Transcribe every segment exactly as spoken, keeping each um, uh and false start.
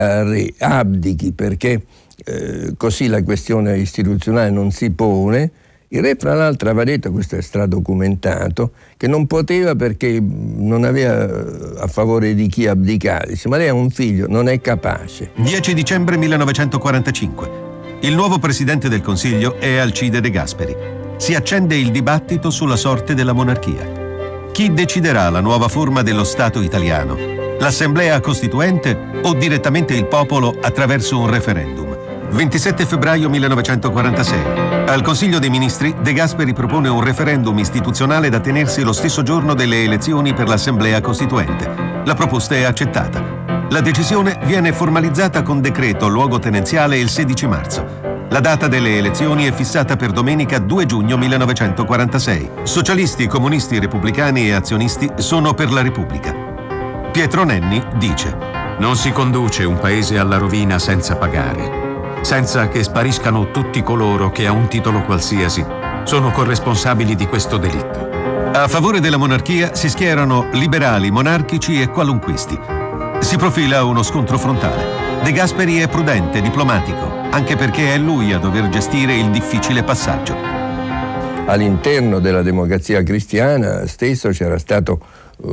Re abdichi perché eh, così la questione istituzionale non si pone. Il re, fra l'altro, aveva detto, questo è stradocumentato, che non poteva perché non aveva a favore di chi abdicare. Dice, ma lei ha un figlio, non è capace. dieci dicembre millenovecentoquarantacinque. Il nuovo presidente del Consiglio è Alcide De Gasperi. Si accende il dibattito sulla sorte della monarchia. Chi deciderà la nuova forma dello Stato italiano? L'Assemblea Costituente o direttamente il popolo attraverso un referendum? ventisette febbraio millenovecentoquarantasei. Al Consiglio dei Ministri, De Gasperi propone un referendum istituzionale da tenersi lo stesso giorno delle elezioni per l'Assemblea Costituente. La proposta è accettata. La decisione viene formalizzata con decreto luogotenenziale il sedici marzo. La data delle elezioni è fissata per domenica due giugno millenovecentoquarantasei. Socialisti, comunisti, repubblicani e azionisti sono per la Repubblica. Pietro Nenni dice: non si conduce un paese alla rovina senza pagare, senza che spariscano tutti coloro che a un titolo qualsiasi sono corresponsabili di questo delitto. A favore della monarchia si schierano liberali, monarchici e qualunquisti. Si profila uno scontro frontale. De Gasperi è prudente, diplomatico, anche perché è lui a dover gestire il difficile passaggio. All'interno della Democrazia Cristiana stesso c'era stato uh,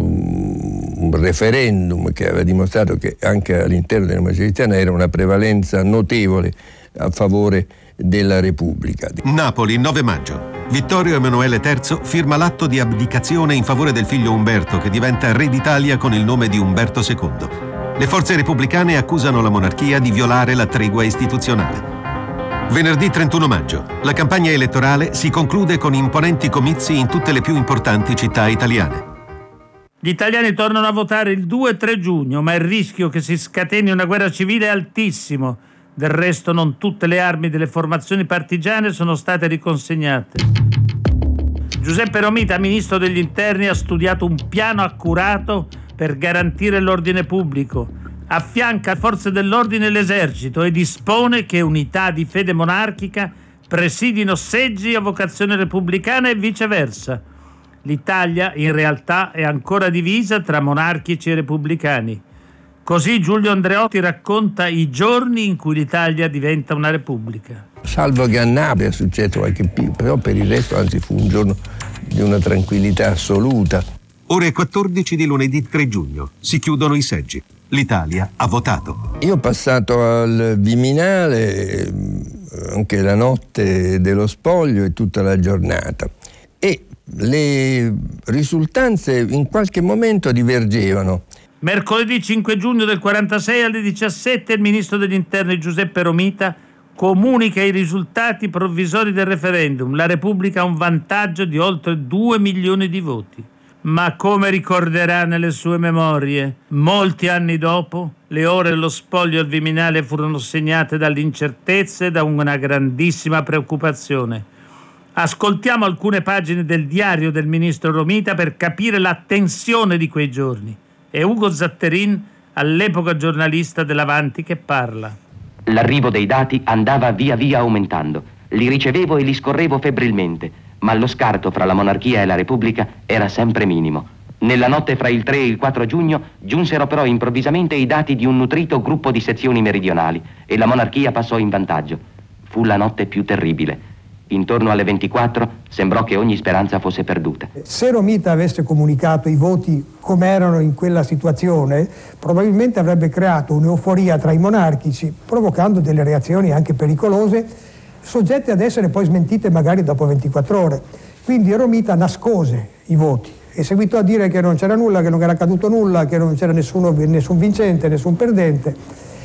un referendum che aveva dimostrato che anche all'interno della Democrazia Cristiana era una prevalenza notevole a favore della Repubblica. Napoli, nove maggio. Vittorio Emanuele terzo firma l'atto di abdicazione in favore del figlio Umberto, che diventa re d'Italia con il nome di Umberto secondo. Le forze repubblicane accusano la monarchia di violare la tregua istituzionale. Venerdì trentuno maggio. La campagna elettorale si conclude con imponenti comizi in tutte le più importanti città italiane. Gli italiani tornano a votare il due e tre giugno, ma il rischio che si scateni una guerra civile è altissimo. Del resto non tutte le armi delle formazioni partigiane sono state riconsegnate. Giuseppe Romita, ministro degli interni, ha studiato un piano accurato per garantire l'ordine pubblico. Affianca forze dell'ordine e l'esercito e dispone che unità di fede monarchica presidino seggi a vocazione repubblicana e viceversa. L'Italia in realtà è ancora divisa tra monarchici e repubblicani. Così Giulio Andreotti racconta i giorni in cui l'Italia diventa una repubblica. Salvo che a Napoli è successo qualche più, però per il resto anzi fu un giorno di una tranquillità assoluta. Ore quattordici di lunedì tre giugno. Si chiudono i seggi. L'Italia ha votato. Io ho passato al Viminale anche la notte dello spoglio e tutta la giornata e le risultanze in qualche momento divergevano. Mercoledì cinque giugno del quarantasei alle diciassette il ministro degli interni Giuseppe Romita comunica i risultati provvisori del referendum. La Repubblica ha un vantaggio di oltre due milioni di voti. Ma come ricorderà nelle sue memorie, molti anni dopo, le ore dello spoglio al Viminale furono segnate dall'incertezza e da una grandissima preoccupazione. Ascoltiamo alcune pagine del diario del ministro Romita per capire la tensione di quei giorni. È Ugo Zatterin, all'epoca giornalista dell'Avanti, che parla. L'arrivo dei dati andava via via aumentando. Li ricevevo e li scorrevo febbrilmente, ma lo scarto fra la monarchia e la Repubblica era sempre minimo. Nella notte fra il tre e il quattro giugno giunsero però improvvisamente i dati di un nutrito gruppo di sezioni meridionali e la monarchia passò in vantaggio. Fu la notte più terribile. Intorno alle ventiquattro sembrò che ogni speranza fosse perduta. Se Romita avesse comunicato i voti come erano in quella situazione, probabilmente avrebbe creato un'euforia tra i monarchici, provocando delle reazioni anche pericolose, soggette ad essere poi smentite magari dopo ventiquattro ore. Quindi Romita nascose i voti e seguitò a dire che non c'era nulla, che non era accaduto nulla, che non c'era nessuno, nessun vincente, nessun perdente,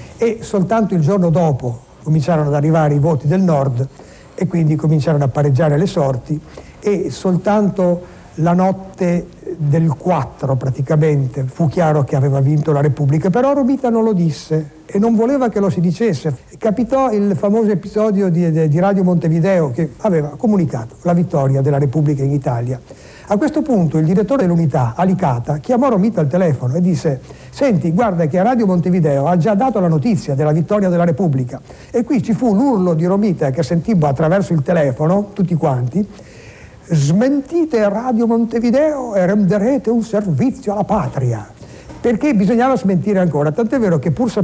e soltanto il giorno dopo cominciarono ad arrivare i voti del nord e quindi cominciarono a pareggiare le sorti e soltanto la notte del quattro praticamente fu chiaro che aveva vinto la Repubblica, però Romita non lo disse e non voleva che lo si dicesse. Capitò il famoso episodio di, di Radio Montevideo che aveva comunicato la vittoria della Repubblica in Italia. A questo punto il direttore dell'unità, Alicata, chiamò Romita al telefono e disse: senti, guarda che a Radio Montevideo ha già dato la notizia della vittoria della Repubblica. E qui ci fu l'urlo di Romita che sentimmo attraverso il telefono, tutti quanti: smentite Radio Montevideo e renderete un servizio alla patria. Perché bisognava smentire ancora, tant'è vero che pur sapendo